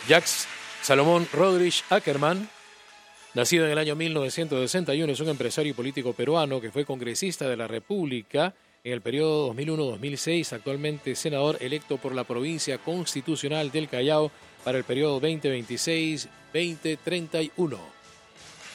Jacques Salomón Rodríguez Ackerman, nacido en el año 1961, es un empresario y político peruano que fue congresista de la República en el periodo 2001-2006, actualmente senador electo por la provincia constitucional del Callao para el periodo 2026-2031.